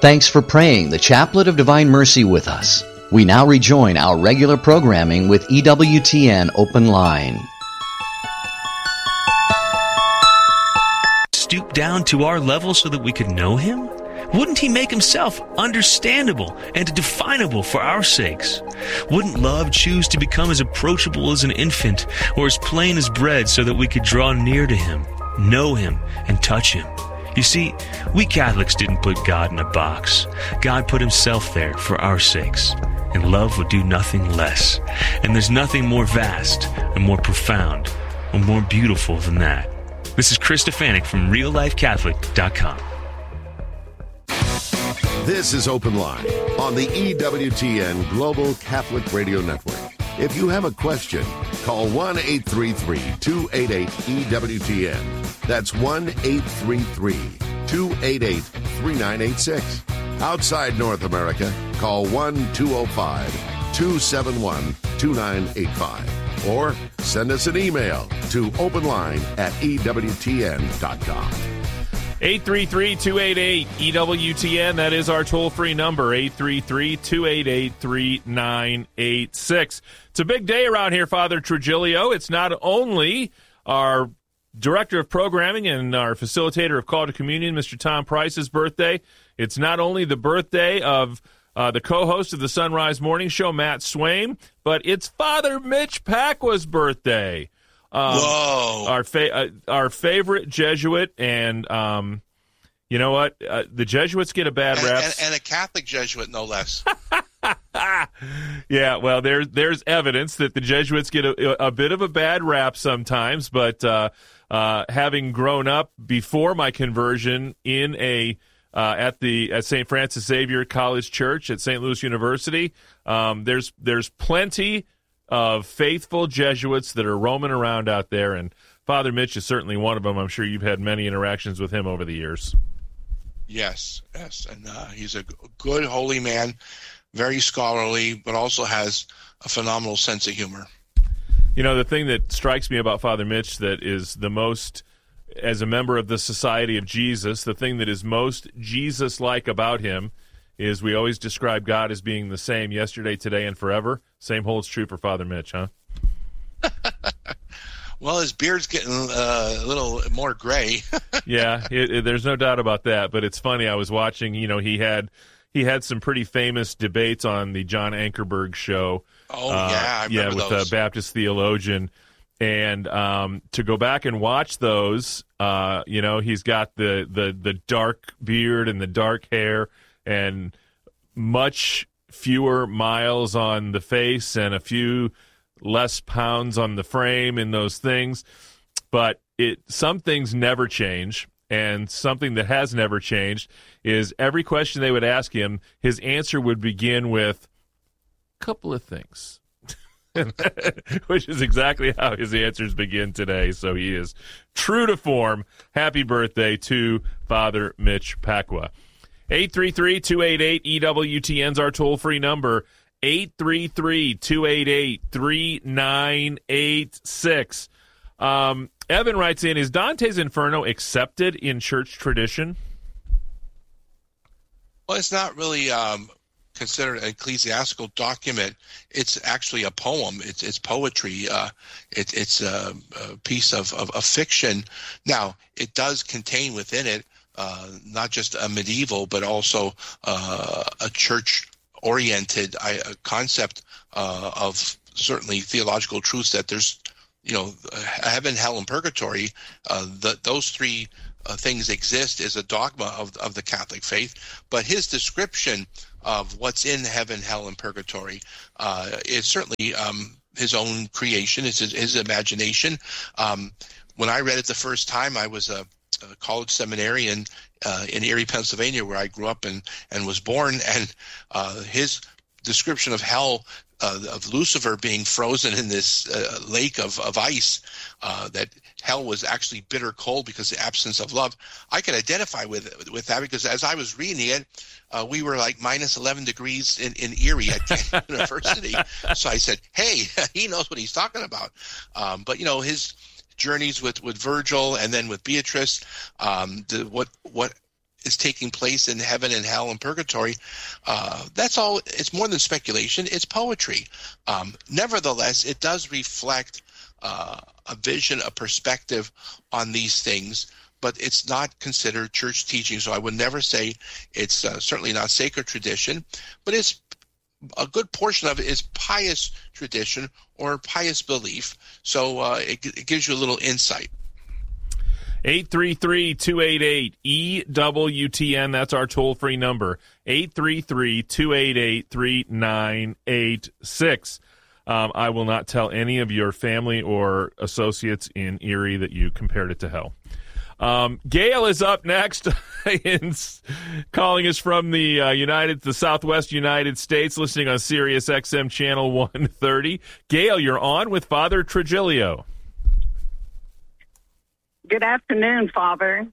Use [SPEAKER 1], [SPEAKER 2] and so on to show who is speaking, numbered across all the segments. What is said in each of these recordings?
[SPEAKER 1] Thanks for praying the Chaplet of Divine Mercy with us. We now rejoin our regular programming with EWTN Open Line.
[SPEAKER 2] Stoop down to our level so that we could know him? Wouldn't he make himself understandable and definable for our sakes? Wouldn't love choose to become as approachable as an infant or as plain as bread so that we could draw near to him, know him, and touch him? You see, we Catholics didn't put God in a box. God put himself there for our sakes, and love would do nothing less. And there's nothing more vast and more profound or more beautiful than that. This is Chris Stefanik from RealLifeCatholic.com.
[SPEAKER 3] This is Open Line on the EWTN Global Catholic Radio Network. If you have a question, call 1-833-288-EWTN. That's 1-833-288-3986. Outside North America, call 1-205-271-2985. Or send us an email to openline@EWTN.com.
[SPEAKER 4] 833-288-EWTN. That is our toll-free number, 833-288-3986. It's a big day around here, Father Trujillo. It's not only our Director of Programming and our Facilitator of Call to Communion, Mr. Tom Price's birthday. It's not only the birthday of the co-host of the Sunrise Morning Show, Matt Swaim, but it's Father Mitch Pacwa's birthday.
[SPEAKER 5] Whoa!
[SPEAKER 4] Our favorite Jesuit, and you know what? The Jesuits get a bad rap,
[SPEAKER 5] and a Catholic Jesuit, no less.
[SPEAKER 4] Yeah, well, there's evidence that the Jesuits get a bit of a bad rap sometimes, but having grown up before my conversion in at St. Francis Xavier College Church at St. Louis University, there's plenty of faithful Jesuits that are roaming around out there, and Father Mitch is certainly one of them. I'm sure you've had many interactions with him over the years.
[SPEAKER 5] Yes, and he's a good, holy man, very scholarly, but also has a phenomenal sense of humor.
[SPEAKER 4] You know, the thing that strikes me about Father Mitch that is the most, as a member of the Society of Jesus, the thing that is most Jesus-like about him is we always describe God as being the same yesterday, today, and forever. Same holds true for Father Mitch, huh?
[SPEAKER 5] Well, his beard's getting a little more gray.
[SPEAKER 4] Yeah, there's no doubt about that. But it's funny. I was watching. You know, he had some pretty famous debates on the John Ankerberg show.
[SPEAKER 5] Oh yeah, I remember
[SPEAKER 4] with
[SPEAKER 5] those.
[SPEAKER 4] a Baptist theologian. And to go back and watch those, you know, he's got the dark beard and the dark hair, and much fewer miles on the face and a few less pounds on the frame in those things. But some things never change, and something that has never changed is every question they would ask him, his answer would begin with a couple of things. Which is exactly how his answers begin today. So he is true to form. Happy birthday to Father Mitch Pacwa. 833-288-EWTN's our toll-free number. 833-288-3986. Evan writes in, is Dante's Inferno accepted in church tradition?
[SPEAKER 5] Well, it's not really considered an ecclesiastical document. It's actually a poem. It's poetry. It's a piece of fiction. Now, it does contain within it not just a medieval, but also a church-oriented concept of certainly theological truths that there's, heaven, hell, and purgatory. Those three things exist as a dogma of the Catholic faith. But his description of what's in heaven, hell, and purgatory is certainly his own creation. It's his imagination. When I read it the first time, I was a college seminarian in Erie, Pennsylvania, where I grew up and was born. And his description of hell, of Lucifer being frozen in this lake of ice, that hell was actually bitter cold because of the absence of love. I could identify with that because as I was reading it, we were like minus 11 degrees in Erie at Kent University. So I said, hey, he knows what he's talking about. But, his journeys with Virgil and then with Beatrice, what is taking place in heaven and hell and purgatory, that's all. It's more than speculation. It's poetry. Nevertheless, it does reflect a vision, a perspective on these things, but it's not considered church teaching. So I would never say it's certainly not sacred tradition, but it's a good portion of it is pious tradition or pious belief. So it gives you a little insight.
[SPEAKER 4] 833-288-EWTN. That's our toll-free number. 833-288-3986. I will not tell any of your family or associates in Erie that you compared it to hell. Gail is up next, calling us from the Southwest United States, listening on Sirius XM Channel 130. Gail, you're on with Father Trigilio.
[SPEAKER 6] Good afternoon, Father.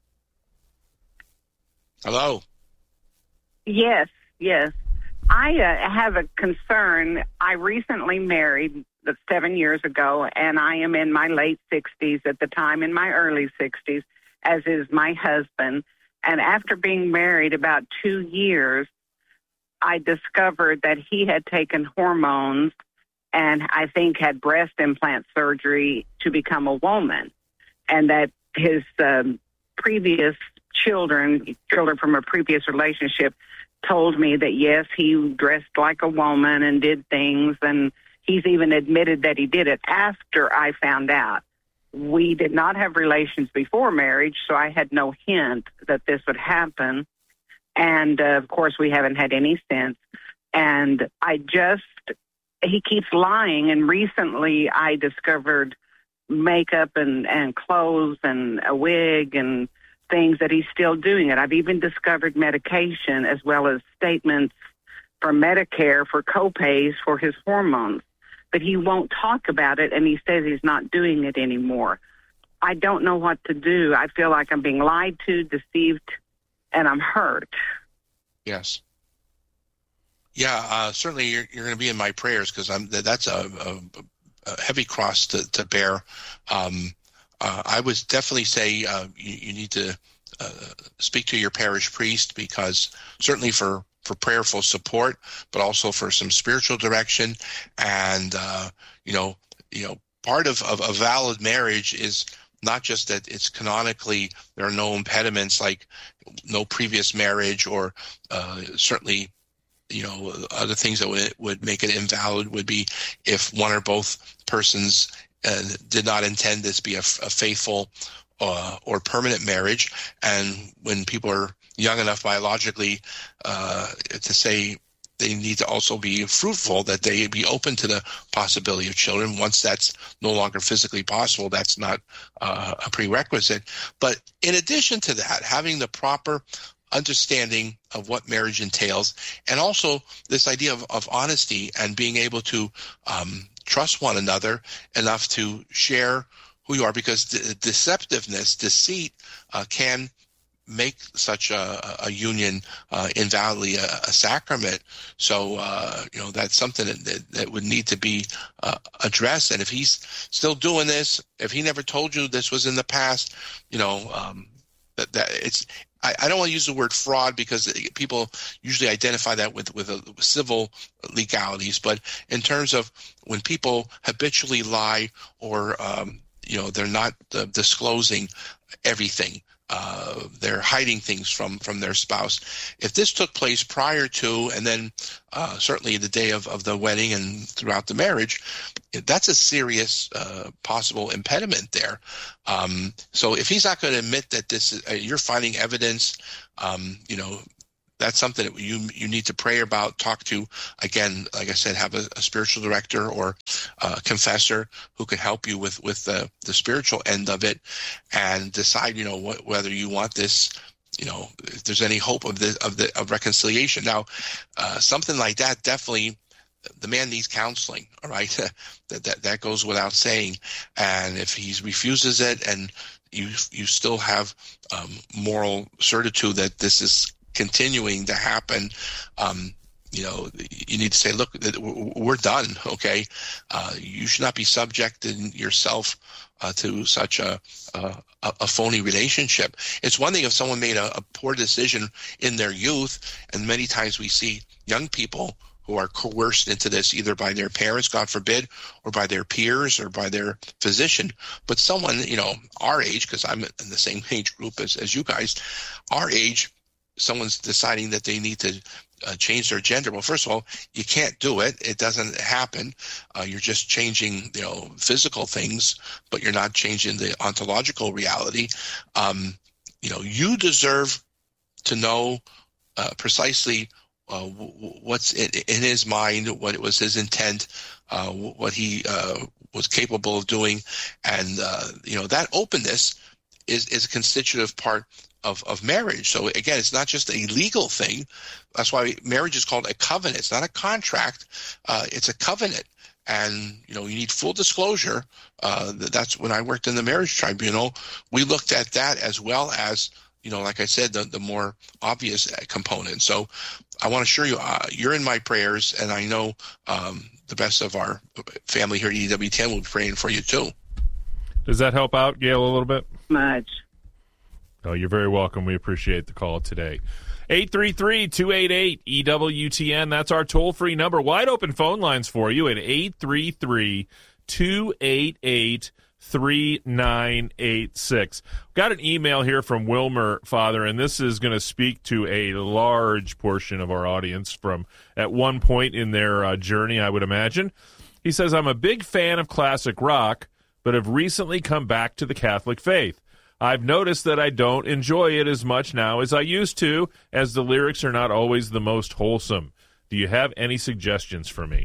[SPEAKER 5] Hello.
[SPEAKER 6] Yes. I have a concern. I recently married 7 years ago, and I am in my late 60s, at the time in my early 60s, as is my husband. And after being married about 2 years, I discovered that he had taken hormones and I think had breast implant surgery to become a woman, and that his previous children from a previous relationship told me that, yes, he dressed like a woman and did things, and he's even admitted that he did it after I found out. We did not have relations before marriage, so I had no hint that this would happen. And, of course, we haven't had any since. And he keeps lying, and recently I discovered makeup and clothes and a wig and things that he's still doing it. I've even discovered medication as well as statements from Medicare for co-pays for his hormones. But he won't talk about it, and he says he's not doing it anymore. I don't know what to do. I feel like I'm being lied to, deceived, and I'm hurt.
[SPEAKER 5] Yes. Yeah, certainly you're going to be in my prayers, because that's a heavy cross to bear. I would definitely say you need to speak to your parish priest, because certainly for prayerful support, but also for some spiritual direction. And part of a valid marriage is not just that it's canonically there are no impediments, like no previous marriage, or certainly other things that would make it invalid would be if one or both persons did not intend this to be a faithful or permanent marriage. And when people are young enough biologically to say they need to also be fruitful, that they be open to the possibility of children. Once that's no longer physically possible, that's not a prerequisite. But in addition to that, having the proper understanding of what marriage entails, and also this idea of honesty and being able to trust one another enough to share who you are, because deceptiveness, deceit can make such a union invalidly a sacrament. So that's something that would need to be addressed. And if he's still doing this, if he never told you this was in the past, that it's. I don't want to use the word fraud, because people usually identify that with civil legalities. But in terms of when people habitually lie, or they're not disclosing everything, they're hiding things from their spouse. If this took place prior to, and then certainly the day of the wedding and throughout the marriage, that's a serious possible impediment there. So if he's not going to admit that this is, you're finding evidence, that's something that you need to pray about. Talk to, again, like I said, have a spiritual director or a confessor who can help you with the spiritual end of it, and decide, whether you want this, if there's any hope of reconciliation. Now, something like that, definitely the man needs counseling. All right, that goes without saying. And if he refuses it, and you still have moral certitude that this is continuing to happen, you need to say, look, we're done. Okay. You should not be subjecting yourself to such a phony relationship. It's one thing if someone made a poor decision in their youth, and many times we see young people who are coerced into this either by their parents, God forbid, or by their peers or by their physician. But someone, our age, because I'm in the same age group as you guys, our age, someone's deciding that they need to change their gender. Well, first of all, you can't do it. It doesn't happen. You're just changing, physical things, but you're not changing the ontological reality. You deserve to know precisely what's in his mind, what was his intent, what he was capable of doing. And, that openness is a constitutive part of marriage. So again, it's not just a legal thing. That's why marriage is called a covenant. It's not a contract. It's a covenant. And, you need full disclosure. That's when I worked in the marriage tribunal. We looked at that as well as, like I said, the more obvious component. So I want to assure you, you're in my prayers, and I know the best of our family here at EWTN will be praying for you too.
[SPEAKER 4] Does that help out, Gail, a little bit?
[SPEAKER 6] Much.
[SPEAKER 4] Oh, you're very welcome. We appreciate the call today. 833-288-EWTN. That's our toll-free number. Wide open phone lines for you at 833-288-3986. Got an email here from Wilmer, Father, and this is going to speak to a large portion of our audience from at one point in their journey, I would imagine. He says, I'm a big fan of classic rock, but have recently come back to the Catholic faith. I've noticed that I don't enjoy it as much now as I used to, as the lyrics are not always the most wholesome. Do you have any suggestions for me?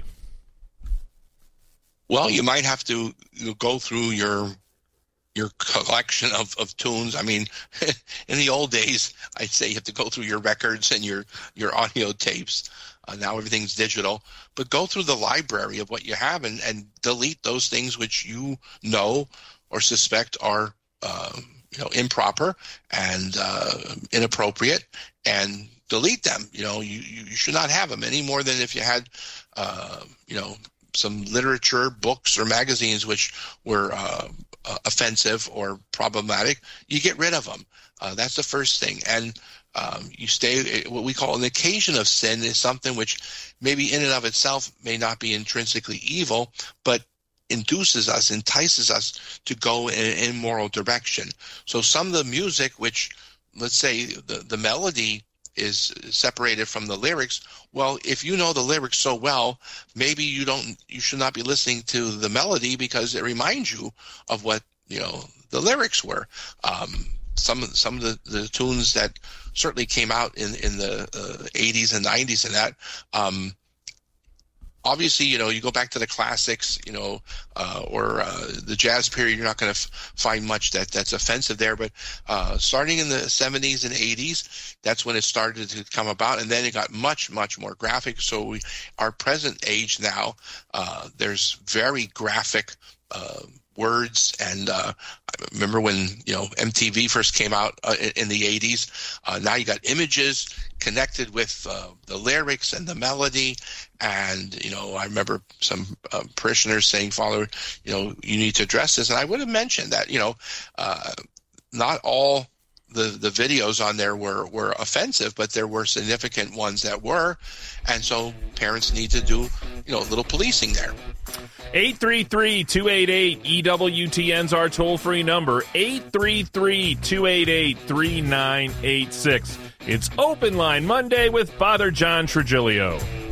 [SPEAKER 5] Well, you might have to go through your collection of tunes. I mean, in the old days, I'd say you have to go through your records and your audio tapes. Now everything's digital. But go through the library of what you have and delete those things which you know or suspect are improper and inappropriate, and delete them. You should not have them any more than if you had, some literature, books, or magazines which were offensive or problematic. You get rid of them. That's the first thing. And you stay. What we call an occasion of sin is something which maybe in and of itself may not be intrinsically evil, but entices us to go in an immoral direction. So some of the music, which, let's say, the melody is separated from the lyrics. Well, if you know the lyrics so well, maybe you should not be listening to the melody because it reminds you of what the lyrics were. Some of the tunes that certainly came out in the 80s and 90s and that. Obviously, you go back to the classics, or the jazz period, you're not going to find much that's offensive there. But starting in the 70s and 80s, that's when it started to come about. And then it got much, much more graphic. So our present age now, there's very graphic words. And I remember when, MTV first came out in the 80s. Now you got images connected with the lyrics and the melody. And, I remember some parishioners saying, Father, you need to address this. And I would have mentioned that, not all the videos on there were offensive, but there were significant ones that were. And so parents need to do, a little policing there.
[SPEAKER 4] 833-288-EWTN's our toll-free number, 833-288-3986. It's Open Line Monday with Father John Trigilio.